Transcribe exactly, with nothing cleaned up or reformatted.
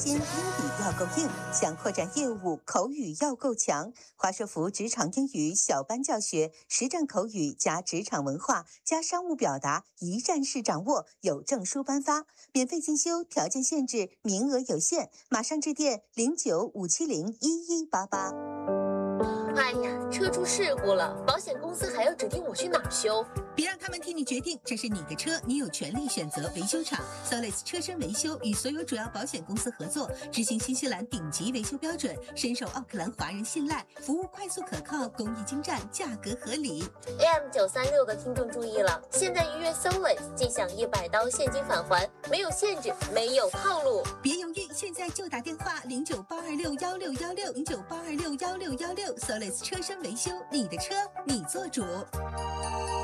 心，音底要够硬，想扩展业务，口语要够强。华硕福职场英语小班教学，实战口语加职场文化加商务表达，一站式掌握，有证书颁发。免费进修，条件限制，名额有限，马上致电零九五七零一一八八。 哎呀，车出事故了，保险公司还要指定我去哪儿修？ 别让他们替你决定，这是你的车，你有权利选择维修厂。Solis 车身维修与所有主要保险公司合作，执行新西兰顶级维修标准，深受奥克兰华人信赖，服务快速可靠，工艺精湛，价格合理。 A M 九三六的听众注意了，现在预约 Solis 即享一百刀现金返还，没有限制，没有套路。 别犹豫，现在就打电话零九八二六幺六幺六零九八二六幺六幺六 Solis 车身维修，你的车你做主。